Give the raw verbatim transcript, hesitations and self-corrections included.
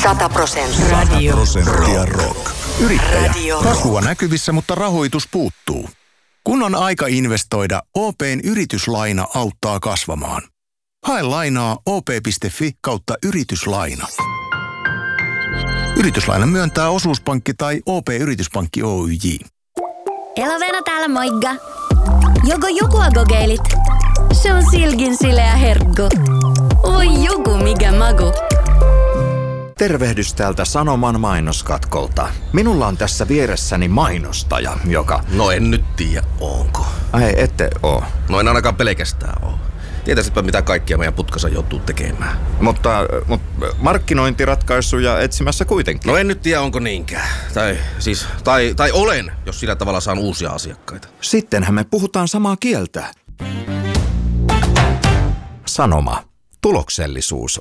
Sata prosenttia. Radio. Prosenttia rock. Yrittäjä. Radio. Kasvua näkyvissä, mutta rahoitus puuttuu. Kun on aika investoida, O P:n yrityslaina auttaa kasvamaan. Hae lainaa op.fi kautta yrityslaina. Yrityslaina myöntää osuuspankki tai O P-yrityspankki Oyj. Elovena täällä moikka. Joko jokua kokeilit? Se on silkin sileä herkku. Oi joku mikä maku. Tervehdys täältä Sanoman mainoskatkolta. Minulla on tässä vieressäni mainostaja, joka... No en nyt tiedä, onko. Ai, ette oo. No en ainakaan pelkästään oo. Tietäisitpä mitä kaikkia meidän putkassa joutuu tekemään. Mutta, mutta markkinointiratkaisuja etsimässä kuitenkin. No en nyt tiedä, onko niinkään. Tai siis, tai, tai olen, jos sillä tavalla saan uusia asiakkaita. Sittenhän me puhutaan samaa kieltä. Sanoma. Tuloksellisuus